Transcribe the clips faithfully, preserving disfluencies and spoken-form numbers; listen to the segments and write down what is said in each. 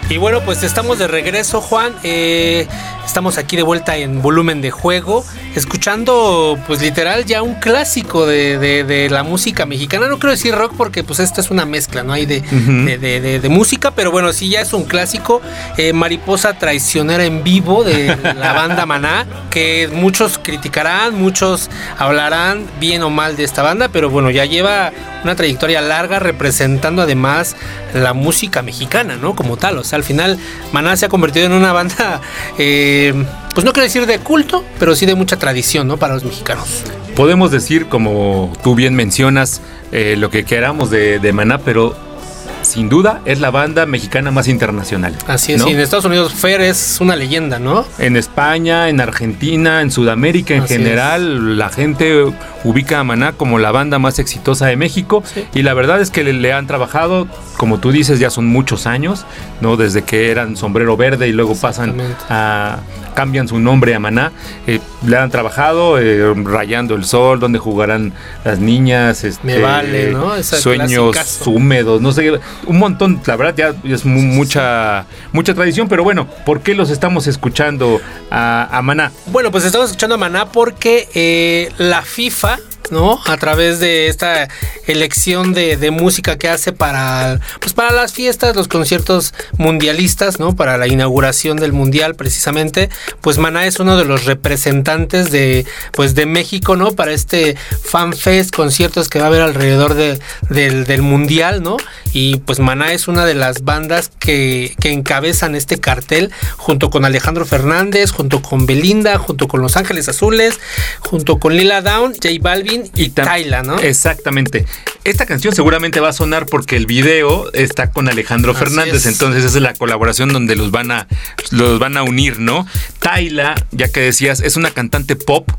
Y bueno, pues estamos de regreso, Juan. Eh, estamos aquí de vuelta en Volumen de Juego, escuchando, pues literal, ya un clásico de, de, de la música mexicana. No quiero decir rock porque pues esta es una mezcla, ¿no? Hay de, uh-huh. de, de, de, de música, pero bueno, sí, ya es un clásico. Eh, Mariposa Traicionera en vivo de la banda Maná, que muchos criticarán, muchos hablarán bien o mal de esta banda, pero bueno, ya lleva una trayectoria larga representando además la música mexicana, ¿no? Como tal, o sea, al final Maná se ha convertido en una banda, eh, pues no quiero decir de culto, pero sí de mucha tradición, ¿no? Para los mexicanos. Podemos decir, como tú bien mencionas, eh, lo que queramos de, de Maná, pero sin duda es la banda mexicana más internacional. Así es, ¿no? Sí, en Estados Unidos Fer es una leyenda, ¿no? En España, en Argentina, en Sudamérica en Así general, es. La gente ubica a Maná como la banda más exitosa de México, sí. Y la verdad es que le, le han trabajado, como tú dices, ya son muchos años, ¿no? Desde que eran Sombrero Verde y luego pasan a... cambian su nombre a Maná, eh, le han trabajado eh, Rayando el Sol, donde jugarán las niñas, este, Me vale, ¿no? Esa Sueños clasicazo. Húmedos, no sé, un montón, la verdad ya es mu- mucha mucha tradición, pero bueno, ¿por qué los estamos escuchando a, a Maná? Bueno, pues estamos escuchando a Maná porque eh, la FIFA, ¿no? A través de esta elección de, de música que hace para, pues para las fiestas, los conciertos mundialistas, ¿no? Para la inauguración del mundial, precisamente, pues Maná es uno de los representantes de, pues de México, ¿no? Para este Fan Fest, conciertos que va a haber alrededor de, del, del mundial, ¿no? Y pues Maná es una de las bandas que, que encabezan este cartel, junto con Alejandro Fernández, junto con Belinda, junto con Los Ángeles Azules, junto con Lila Downs, J Balvin y Tayla, ¿no? Exactamente. Esta canción seguramente va a sonar porque el video está con Alejandro Así Fernández, es. Entonces esa es la colaboración donde los van a los van a unir, ¿no? Tayla, ya que decías, es una cantante pop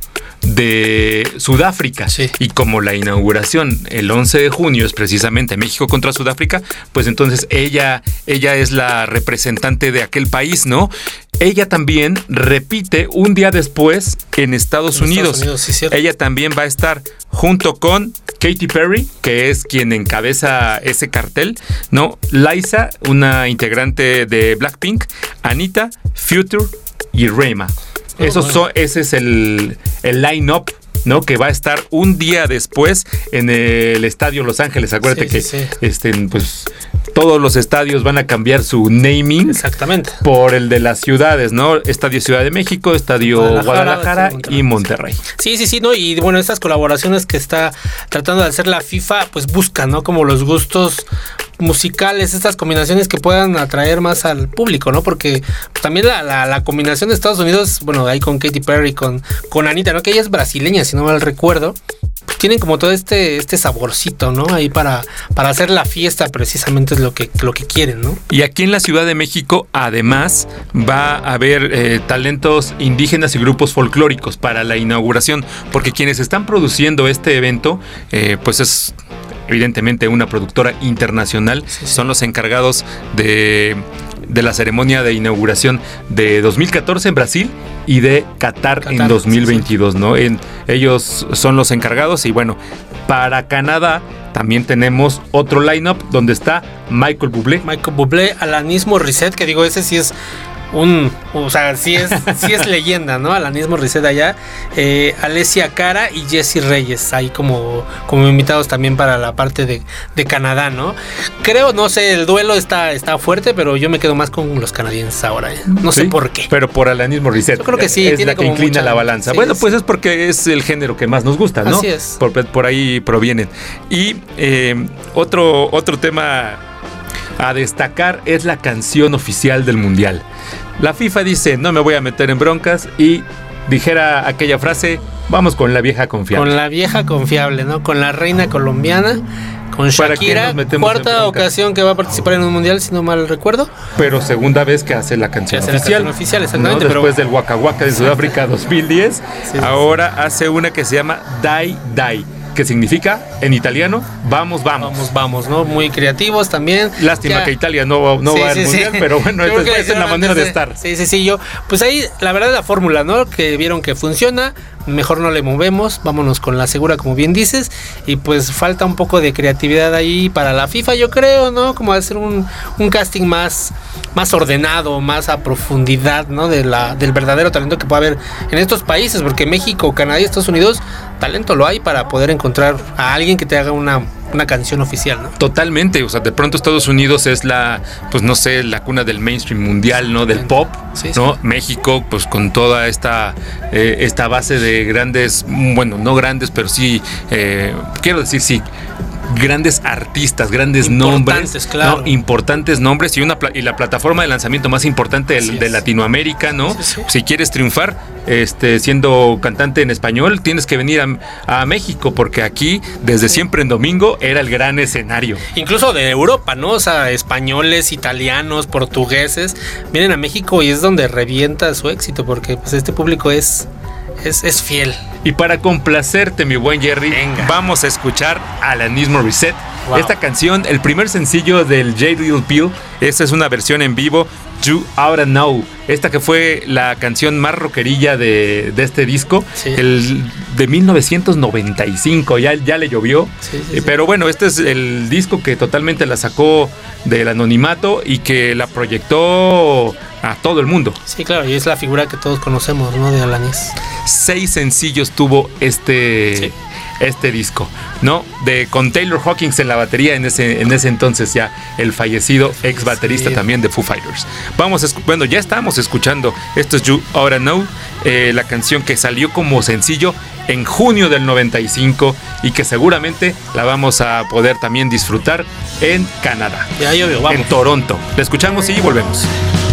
de Sudáfrica, sí. Y como la inauguración el once de junio es precisamente México contra Sudáfrica, pues entonces ella, ella es la representante de aquel país, ¿no? Ella también repite un día después en Estados en Unidos. Estados Unidos sí, ella también va a estar junto con Katy Perry, que es quien encabeza ese cartel, ¿no? Liza, una integrante de Blackpink, Anita, Future y Rema. Oh, Esos bueno. son, ese es el, el line-up, ¿no? Que va a estar un día después en el Estadio Los Ángeles. Acuérdate sí, que sí, sí. Este, pues, todos los estadios van a cambiar su naming. Exactamente. Por el de las ciudades, ¿no? Estadio Ciudad de México, Estadio Guadalajara, Guadalajara Monterrey. Y Monterrey. Sí, sí, sí, ¿no? Y bueno, estas colaboraciones que está tratando de hacer la FIFA, pues buscan, ¿no? Como los gustos musicales, estas combinaciones que puedan atraer más al público, ¿no? Porque también la, la, la combinación de Estados Unidos, bueno, ahí con Katy Perry, con, con Anita, ¿no? Que ella es brasileña, si no mal recuerdo. Pues tienen como todo este, este saborcito, ¿no? Ahí para, para hacer la fiesta, precisamente es lo que, lo que quieren, ¿no? Y aquí en la Ciudad de México, además, va a haber eh, talentos indígenas y grupos folclóricos para la inauguración, porque quienes están produciendo este evento, eh, pues es evidentemente una productora internacional, sí, sí. Son los encargados de, de la ceremonia de inauguración de dos mil catorce en Brasil y de Qatar, Qatar en dos mil veintidós, sí, sí. ¿no? En, ellos son los encargados y bueno, para Canadá también tenemos otro lineup donde está Michael Bublé. Michael Bublé, Alanis Morissette, que digo, ese sí es un, o sea, sí es, sí es leyenda, ¿no? Alanis Morissette allá, eh, Alessia Cara y Jessie Reyes, ahí como, como invitados también para la parte de, de Canadá, ¿no? Creo, no sé, el duelo está, está fuerte, pero yo me quedo más con los canadienses ahora, ¿eh? No ¿Sí? sé por qué. Pero por Alanis Morissette. Yo creo que sí. Es tiene la que como inclina mucha... la balanza. Sí, bueno, sí. pues es porque es el género que más nos gusta, ¿no? Así es. Por, por ahí provienen. Y eh, otro, otro tema a destacar es la canción oficial del Mundial. La FIFA dice, no me voy a meter en broncas y dijera aquella frase, vamos con la vieja confiable. Con la vieja confiable, ¿no? Con la reina colombiana, con Shakira, cuarta ocasión que va a participar en un mundial, si no mal recuerdo. Pero segunda vez que hace la canción hace oficial. La canción oficial, exactamente. ¿no? Después pero... del Waka Waka de Sudáfrica dos mil diez, sí, ahora sí. hace una que se llama Dai Dai, que significa en italiano vamos, vamos. Vamos, vamos, ¿no? Muy creativos también. Lástima ya. que Italia no, no sí, va al sí, mundial, sí. pero bueno, esta es, es la manera de, de estar. Sí, sí, sí, yo, pues ahí la verdad la fórmula, ¿no? Que vieron que funciona, mejor no le movemos, vámonos con la segura, como bien dices, y pues falta un poco de creatividad ahí para la FIFA, yo creo, ¿no? Como hacer un, un casting más, más ordenado, más a profundidad, ¿no? De la, del verdadero talento que puede haber en estos países, porque México, Canadá y Estados Unidos, talento lo hay para poder encontrar a alguien que te haga una, una canción oficial, ¿no? Totalmente, o sea, de pronto Estados Unidos es la, pues no sé, la cuna del mainstream mundial, ¿no? Del pop, sí, ¿no? Sí. México, pues con toda esta, eh, esta base de grandes, bueno, no grandes, pero sí, eh, quiero decir, sí, grandes artistas, grandes importantes, nombres, claro. ¿no? Importantes nombres y una y la plataforma de lanzamiento más importante del, de Latinoamérica, ¿no? Sí, sí. Si quieres triunfar, este, siendo cantante en español, tienes que venir a, a México, porque aquí, desde sí. siempre en domingo, era el gran escenario. Incluso de Europa, ¿no? O sea, españoles, italianos, portugueses, vienen a México y es donde revienta su éxito, porque pues este público es, es, es fiel. Y para complacerte, mi buen Jerry, venga, vamos a escuchar Alanis Morissette. Wow. Esta canción, el primer sencillo del J. Little Pill, esta es una versión en vivo, You Oughta Know. Esta que fue la canción más rockerilla de, de este disco, sí. el de mil novecientos noventa y cinco, ya, ya le llovió. Sí, sí, eh, pero bueno, este es el disco que totalmente la sacó del anonimato y que la proyectó a todo el mundo. Sí, claro, y es la figura que todos conocemos, ¿no? De Alanis. Seis sencillos tuvo este, sí. este disco, ¿no? De, con Taylor Hawkins en la batería, en ese, en ese entonces ya el fallecido ex baterista sí. también de Foo Fighters. Vamos a, bueno, ya estamos escuchando, esto es You Oughta Know, eh, la canción que salió como sencillo en junio del noventa y cinco y que seguramente la vamos a poder también disfrutar en Canadá. Ya llovió, vamos. En Toronto. La escuchamos y volvemos.